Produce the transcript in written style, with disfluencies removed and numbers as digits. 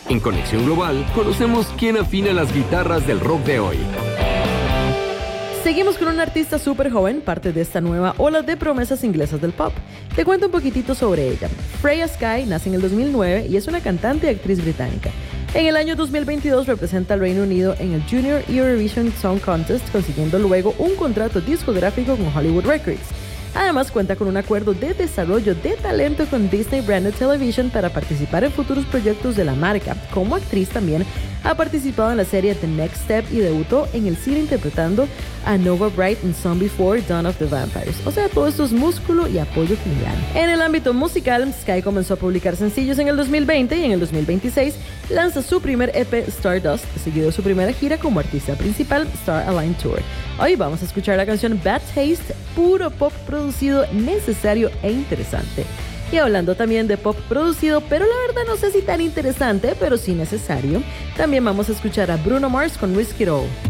En Conexión Global, conocemos quién afina las guitarras del rock de hoy. Seguimos con una artista súper joven, parte de esta nueva ola de promesas inglesas del pop. Te cuento un poquitito sobre ella. Freya Sky nace en el 2009 y es una cantante y actriz británica. En el año 2022 representa al Reino Unido en el Junior Eurovision Song Contest, consiguiendo luego un contrato discográfico con Hollywood Records. Además, cuenta con un acuerdo de desarrollo de talento con Disney Branded Television para participar en futuros proyectos de la marca. Como actriz también ha participado en la serie The Next Step y debutó en el cine interpretando a Nova Bright en Zombie 4 Dawn of the Vampires. O sea, todo esto es músculo y apoyo genial. En el ámbito musical, Sky comenzó a publicar sencillos en el 2020 y en el 2026 lanza su primer EP Stardust, seguido de su primera gira como artista principal, Star Align Tour. Hoy vamos a escuchar la canción Bad Taste, puro pop producido, necesario e interesante. Y hablando también de pop producido, pero la verdad no sé si tan interesante, pero sí necesario, también vamos a escuchar a Bruno Mars con Risk It All.